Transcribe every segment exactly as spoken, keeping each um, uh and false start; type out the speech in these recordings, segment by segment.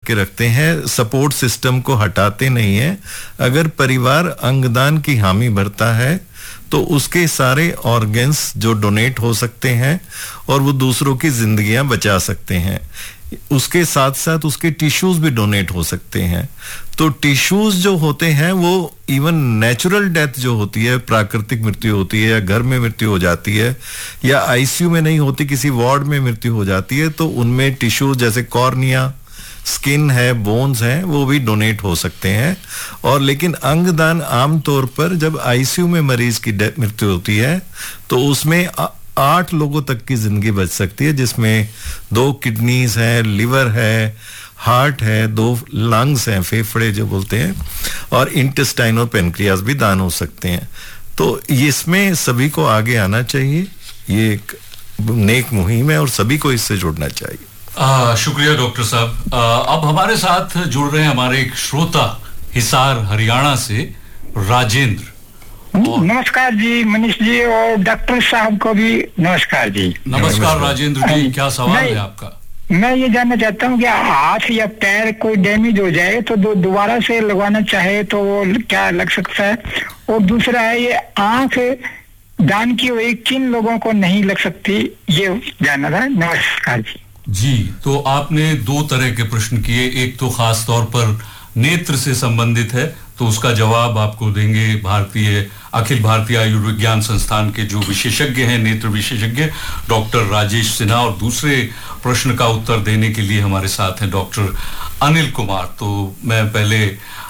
के रखते हैं, सपोर्ट सिस्टम को हटाते नहीं हैं। अगर परिवार अंगदान की हामी भरता है तो उसके सारे ऑर्गन्स जो डोनेट हो सकते हैं और वो दूसरों की जिंदगियां बचा सकते हैं। उसके साथ साथ उसके टिश्यूज भी डोनेट हो सकते हैं। तो टिश्यूज जो होते हैं वो इवन नेचुरल डेथ जो होती है, प्राकृतिक मृत्यु होती है या घर में मृत्यु हो जाती है या आईसीयू में नहीं होती, किसी वार्ड में मृत्यु हो जाती है, तो उनमें टिश्यूज जैसे कॉर्निया, स्किन है, बोन्स हैं, वो भी डोनेट हो सकते हैं। और लेकिन अंगदान आमतौर पर जब आईसीयू में मरीज की मृत्यु होती है तो उसमें आठ लोगों तक की जिंदगी बच सकती है, जिसमें दो किडनीज हैं, लिवर है, हार्ट है, दो लंग्स हैं, फेफड़े जो बोलते हैं, और इंटेस्टाइन और पेनक्रियास भी दान हो सकते हैं। तो इसमें सभी को आगे आना चाहिए। ये एक नेक मुहिम है और सभी को इससे जुड़ना चाहिए। आ, शुक्रिया डॉक्टर साहब। अब हमारे साथ जुड़ रहे हैं हमारे एक श्रोता हिसार हरियाणा से राजेंद्र। नमस्कार जी मनीष जी, और डॉक्टर साहब को भी नमस्कार जी। नमस्कार राजेंद्र जी, क्या सवाल है आपका? मैं ये जानना चाहता हूँ कि हाथ या पैर कोई डैमेज हो जाए तो दो दोबारा से लगवाना चाहे तो वो क्या लग सकता है? और दूसरा है, ये आंख दान की हुई किन लोगों को नहीं लग सकती, ये जानना था। नमस्कार जी। जी, तो आपने दो तरह के प्रश्न किए। एक तो खास तौर पर नेत्र से संबंधित है, तो उसका जवाब आपको देंगे भारतीय अखिल भारतीय आयुर्विज्ञान संस्थान के जो विशेषज्ञ हैं, नेत्र विशेषज्ञ डॉक्टर राजेश सिन्हा। और दूसरे प्रश्न का उत्तर देने के लिए हमारे साथ हैं डॉक्टर अनिल कुमार। तो मैं पहले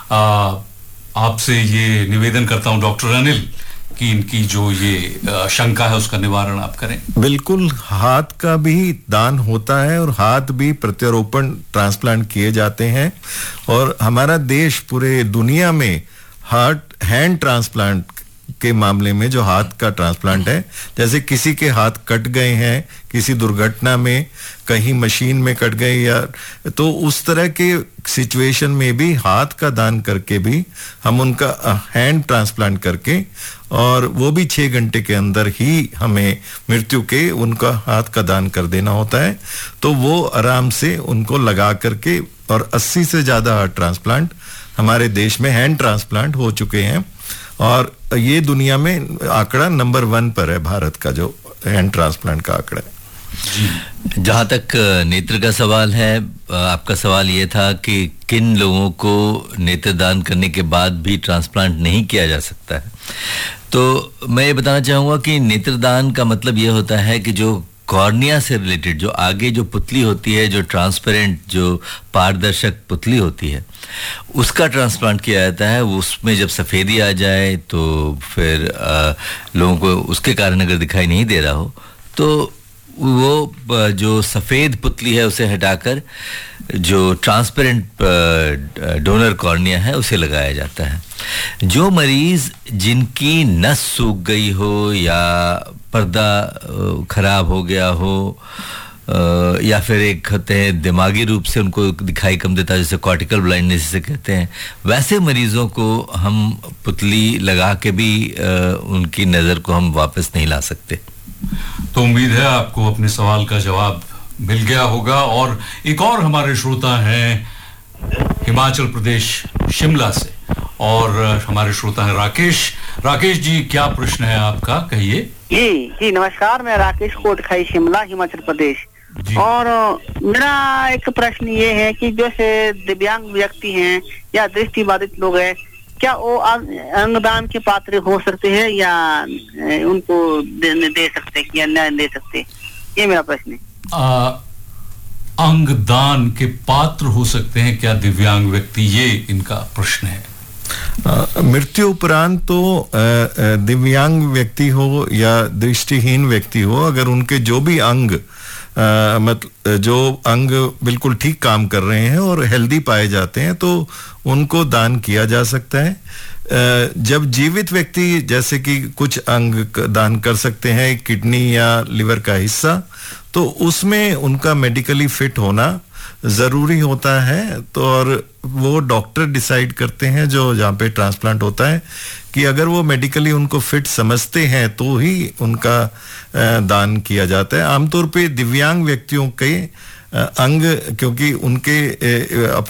आपसे ये निवेदन करता हूं डॉक्टर अनिल कि इनकी जो ये शंका है उसका निवारण आप करें। बिल्कुल, हाथ का भी दान होता है और हाथ भी प्रत्यारोपण ट्रांसप्लांट किए जाते हैं। और हमारा देश पूरे दुनिया में हार्ट हैंड ट्रांसप्लांट के मामले में जो हाथ का ट्रांसप्लांट है, जैसे किसी के हाथ कट गए हैं किसी दुर्घटना में, कहीं मशीन में कट गए, या तो उस तरह के सिचुएशन में भी हाथ का दान करके भी हम उनका हैंड ट्रांसप्लांट करके, और वो भी छह घंटे के अंदर ही हमें मृत्यु के उनका हाथ का दान कर देना होता है। तो वो आराम से उनको लगा करके, और अस्सी से ज्यादा हार्ट ट्रांसप्लांट हमारे देश में हैंड ट्रांसप्लांट हो चुके हैं, और ये दुनिया में आंकड़ा नंबर वन पर है, भारत का जो हैंड ट्रांसप्लांट का आंकड़ा है। जहाँ तक नेत्र का सवाल है, आपका सवाल ये था कि किन लोगों को नेत्रदान करने के बाद भी ट्रांसप्लांट नहीं किया जा सकता है। तो मैं ये बताना चाहूँगा कि नेत्रदान का मतलब ये होता है कि जो कॉर्निया से रिलेटेड, जो आगे जो पुतली होती है, जो ट्रांसपेरेंट, जो पारदर्शक पुतली होती है, उसका ट्रांसप्लांट किया जाता है। उसमें जब सफ़ेदी आ जाए तो फिर आ, लोगों को उसके कारण अगर दिखाई नहीं दे रहा हो तो वो जो सफ़ेद पुतली है उसे हटाकर जो ट्रांसपेरेंट डोनर कॉर्निया है उसे लगाया जाता है। जो मरीज़ जिनकी नस सूख गई हो या पर्दा खराब हो गया हो, या फिर एक होते हैं दिमागी रूप से उनको दिखाई कम देता है, जैसे कॉर्टिकल ब्लाइंडनेस जिसे कहते हैं, वैसे मरीजों को हम पुतली लगा के भी उनकी नज़र को हम वापस नहीं ला सकते। तो उम्मीद है आपको अपने सवाल का जवाब मिल गया होगा। और एक और हमारे श्रोता हैं हिमाचल प्रदेश शिमला से, और हमारे श्रोता हैं राकेश। राकेश जी, क्या प्रश्न है आपका, कहिए। जी जी नमस्कार, मैं राकेश कोटखाई, शिमला, हिमाचल प्रदेश। और मेरा एक प्रश्न ये है कि जैसे दिव्यांग व्यक्ति हैं या दृष्टिबाधित लोग हैं, क्या वो अंगदान के पात्र हो सकते हैं या उनको दे, दे सकते या नहीं दे सकते, ये मेरा प्रश्न है। अंगदान के पात्र हो सकते हैं क्या दिव्यांग व्यक्ति, ये इनका प्रश्न है। मृत्यु उपरांत तो दिव्यांग व्यक्ति हो या दृष्टिहीन व्यक्ति हो, अगर उनके जो भी अंग मतलब जो अंग बिल्कुल ठीक काम कर रहे हैं और हेल्दी पाए जाते हैं तो उनको दान किया जा सकता है। जब जीवित व्यक्ति जैसे कि कुछ अंग दान कर सकते हैं, किडनी या लिवर का हिस्सा, तो उसमें उनका मेडिकली फिट होना जरूरी होता है। तो और वो डॉक्टर डिसाइड करते हैं जो जहाँ पे ट्रांसप्लांट होता है कि अगर वो मेडिकली उनको फिट समझते हैं तो ही उनका दान किया जाता है। आमतौर पे दिव्यांग व्यक्तियों के अंग, क्योंकि उनके